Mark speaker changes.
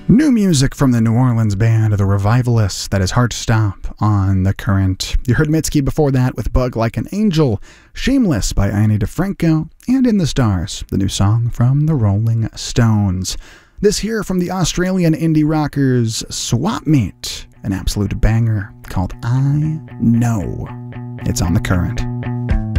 Speaker 1: New music from the New Orleans band The Revivalists, that is Heartstop on The Current. You heard Mitski before that with Bug Like an Angel, Shameless by Ani DiFranco, and In the Stars, the new song from the Rolling Stones. This here from the Australian indie rockers Swap Meet, an absolute banger called I Know. It's on The Current.